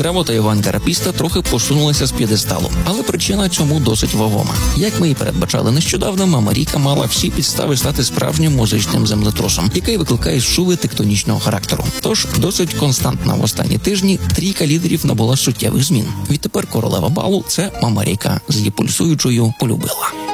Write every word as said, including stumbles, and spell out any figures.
Робота Іван-терапіста трохи посунулася з п'єдесталу, але причина цьому досить вагома. Як ми і передбачали нещодавно, Мама Ріка мала всі підстави стати справжнім музичним землетрусом, який викликає шуви тектонічного характеру. Тож, досить константна в останні тижні трійка лідерів набула суттєвих змін. Відтепер королева балу – це Мама Ріка з її пульсуючою «Полюбила».